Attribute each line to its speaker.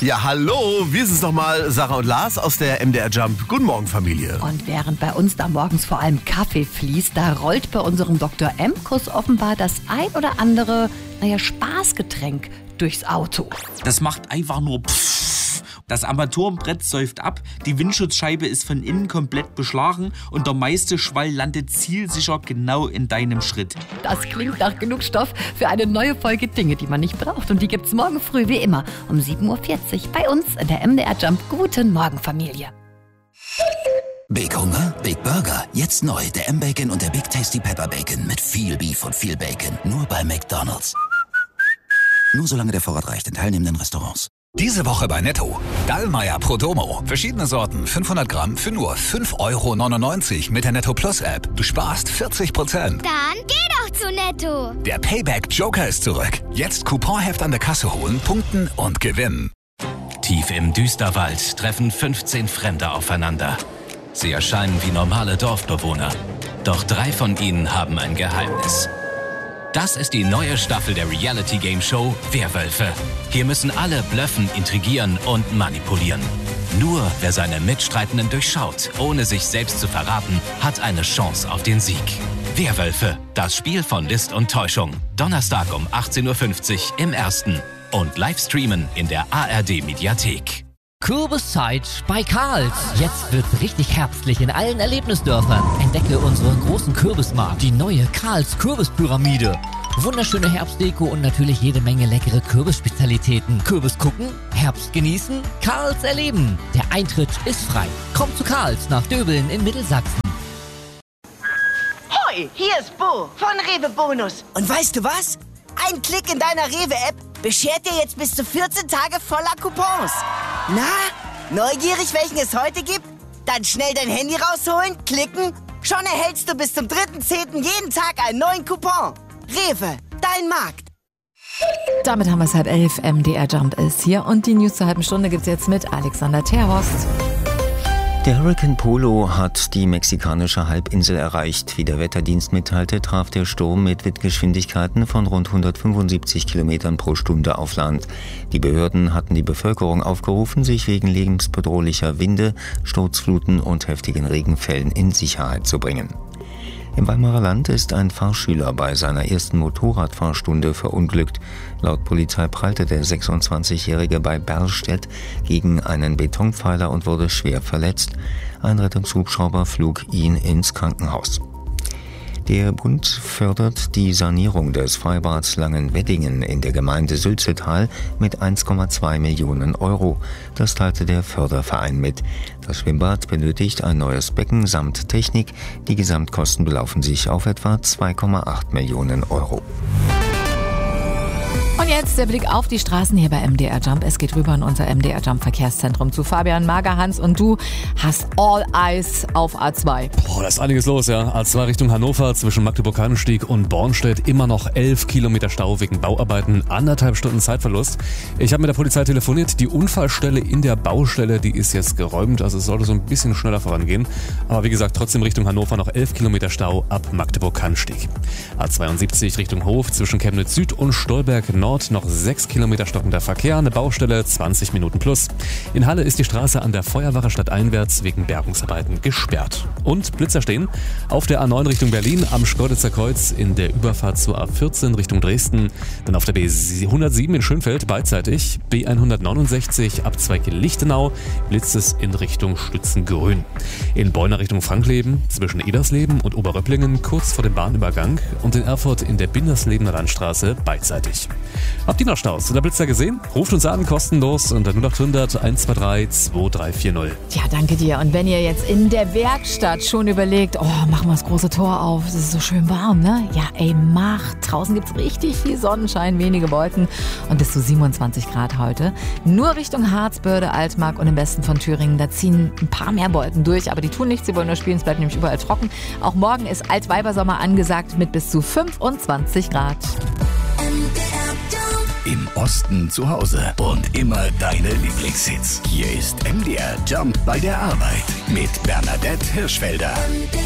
Speaker 1: Ja, hallo, wir sind's nochmal, Sarah und Lars aus der MDR Jump. Guten Morgen, Familie.
Speaker 2: Und während bei uns da morgens vor allem Kaffee fließt, da rollt bei unserem Dr. M-Kuss offenbar das ein oder andere, Spaßgetränk durchs Auto.
Speaker 3: Das macht einfach nur Pfff. Das Armaturenbrett säuft ab, die Windschutzscheibe ist von innen komplett beschlagen und der meiste Schwall landet zielsicher genau in deinem Schritt.
Speaker 2: Das klingt nach genug Stoff für eine neue Folge Dinge, die man nicht braucht. Und die gibt's morgen früh wie immer um 7.40 Uhr bei uns in der MDR Jump. Guten Morgen, Familie.
Speaker 4: Big Hunger, Big Burger. Jetzt neu der M-Bacon und der Big Tasty Pepper Bacon mit viel Beef und viel Bacon. Nur bei McDonald's. Nur solange der Vorrat reicht in teilnehmenden Restaurants.
Speaker 5: Diese Woche bei Netto. Dallmayr Pro Domo. Verschiedene Sorten, 500 Gramm für nur 5,99 € mit der Netto Plus App. Du sparst 40%.
Speaker 6: Dann geh doch zu Netto.
Speaker 5: Der Payback Joker ist zurück. Jetzt Couponheft an der Kasse holen, punkten und gewinnen.
Speaker 7: Tief im Düsterwald treffen 15 Fremde aufeinander. Sie erscheinen wie normale Dorfbewohner. Doch 3 von ihnen haben ein Geheimnis. Das ist die neue Staffel der Reality-Game-Show Werwölfe. Hier müssen alle blöffen, intrigieren und manipulieren. Nur wer seine Mitstreitenden durchschaut, ohne sich selbst zu verraten, hat eine Chance auf den Sieg. Werwölfe, das Spiel von List und Täuschung. Donnerstag um 18.50 Uhr im Ersten. Und live streamen in der ARD-Mediathek.
Speaker 8: Kürbiszeit bei Karls. Jetzt wird's richtig herbstlich in allen Erlebnisdörfern. Entdecke unseren großen Kürbismarkt, die neue Karls Kürbispyramide. Wunderschöne Herbstdeko und natürlich jede Menge leckere Kürbisspezialitäten. Kürbis gucken, Herbst genießen, Karls erleben. Der Eintritt ist frei. Kommt zu Karls nach Döbeln in Mittelsachsen.
Speaker 9: Hoi, hier ist Bo von Rewe Bonus. Und weißt du was? Ein Klick in deiner Rewe-App beschert dir jetzt bis zu 14 Tage voller Coupons. Na, neugierig, welchen es heute gibt? Dann schnell dein Handy rausholen, klicken. Schon erhältst du bis zum 3.10. jeden Tag einen neuen Coupon. Rewe, dein Markt.
Speaker 10: Damit haben wir es 10:30. MDR Jump ist hier und die News zur halben Stunde gibt's jetzt mit Alexander Terhorst.
Speaker 11: Der Hurrikan Polo hat die mexikanische Halbinsel erreicht. Wie der Wetterdienst mitteilte, traf der Sturm mit Windgeschwindigkeiten von rund 175 Kilometern pro Stunde auf Land. Die Behörden hatten die Bevölkerung aufgerufen, sich wegen lebensbedrohlicher Winde, Sturzfluten und heftigen Regenfällen in Sicherheit zu bringen. Im Weimarer Land ist ein Fahrschüler bei seiner ersten Motorradfahrstunde verunglückt. Laut Polizei prallte der 26-Jährige bei Berlstedt gegen einen Betonpfeiler und wurde schwer verletzt. Ein Rettungshubschrauber flog ihn ins Krankenhaus. Der Bund fördert die Sanierung des Freibads Langenweddingen in der Gemeinde Sülzetal mit 1,2 Millionen €. Das teilte der Förderverein mit. Das Schwimmbad benötigt ein neues Becken samt Technik. Die Gesamtkosten belaufen sich auf etwa 2,8 Millionen €.
Speaker 10: Und jetzt der Blick auf die Straßen hier bei MDR Jump. Es geht rüber in unser MDR Jump Verkehrszentrum zu Fabian Magerhans und du hast All Eyes auf A2.
Speaker 12: Da ist einiges los, ja. A2 Richtung Hannover zwischen Magdeburg-Hahnenstieg und Bornstedt. Immer noch 11 Kilometer Stau wegen Bauarbeiten, 1,5 Stunden Zeitverlust. Ich habe mit der Polizei telefoniert. Die Unfallstelle in der Baustelle, die ist jetzt geräumt. Also es sollte so ein bisschen schneller vorangehen. Aber wie gesagt, trotzdem Richtung Hannover noch 11 Kilometer Stau ab Magdeburg-Hahnenstieg. A72 Richtung Hof zwischen Chemnitz Süd und Stolberg Nord noch 6 Kilometer stockender Verkehr, eine Baustelle 20 Minuten plus. In Halle ist die Straße an der Feuerwache stadteinwärts wegen Bergungsarbeiten gesperrt. Und Blitzer stehen auf der A9 Richtung Berlin am Schkeuditzer Kreuz in der Überfahrt zur A14 Richtung Dresden, dann auf der B107 in Schönfeld beidseitig, B169 ab Zweig Lichtenau blitzt es in Richtung Stützengrün. In Beuna Richtung Frankleben zwischen Edersleben und Oberröpplingen kurz vor dem Bahnübergang und in Erfurt in der Binderslebener Landstraße beidseitig. Habt ihr noch Staus oder Blitzer gesehen? Ruft uns an, kostenlos unter 0800 123 2340.
Speaker 10: Ja, danke dir. Und wenn ihr jetzt in der Werkstatt schon überlegt, machen wir das große Tor auf, es ist so schön warm, ne? Ja, macht. Draußen gibt's richtig viel Sonnenschein, wenige Wolken und bis zu 27 Grad heute. Nur Richtung Harz, Börde, Altmark und im Westen von Thüringen, da ziehen ein paar mehr Wolken durch, aber die tun nichts, sie wollen nur spielen, es bleibt nämlich überall trocken. Auch morgen ist Altweibersommer angesagt mit bis zu 25 Grad.
Speaker 4: Im Osten zu Hause und immer deine Lieblingshits. Hier ist MDR Jump bei der Arbeit mit Bernadette Hirschfelder.